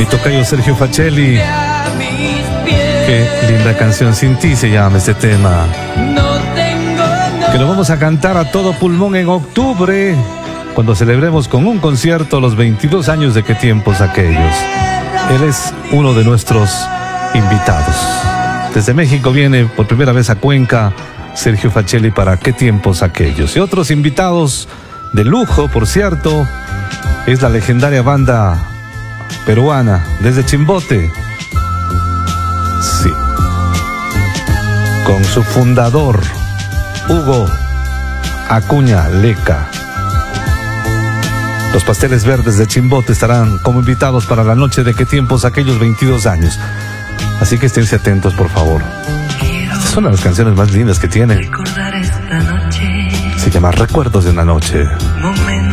tocayo Sergio Facelli. Qué linda canción, Sin ti se llama este tema, que lo vamos a cantar a todo pulmón en octubre, cuando celebremos con un concierto los 22 años de Qué tiempos aquellos. Él es uno de nuestros invitados. Desde México viene por primera vez a Cuenca Sergio Facelli para Qué tiempos aquellos. Y otros invitados de lujo, por cierto, es la legendaria banda peruana desde Chimbote. Sí. Con su fundador, Hugo Acuña Leca. Los Pasteles Verdes de Chimbote estarán como invitados para la noche de Qué tiempos aquellos 22 años. Así que esténse atentos, por favor. Estas son las canciones más lindas que tienen. Se llama Recuerdos de una noche.